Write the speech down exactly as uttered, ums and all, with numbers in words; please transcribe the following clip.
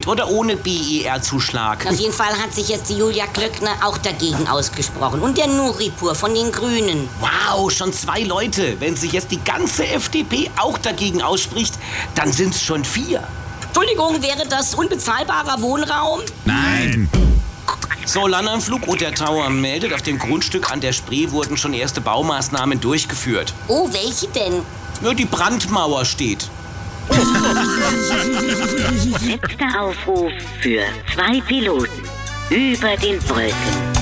mit oder ohne B E R-Zuschlag? Auf jeden Fall hat sich jetzt die Julia Klöckner auch dagegen ausgesprochen. Und der Nuripur von den Grünen. Wow, schon zwei Leute. Wenn sich jetzt die ganze F D P auch dagegen ausspricht, dann sind es schon vier. Entschuldigung, wäre das unbezahlbarer Wohnraum? Nein. So, Landanflug und der Tower meldet, auf dem Grundstück an der Spree wurden schon erste Baumaßnahmen durchgeführt. Oh, welche denn? Nur die Brandmauer steht. Letzter Aufruf für zwei Piloten über den Wolken.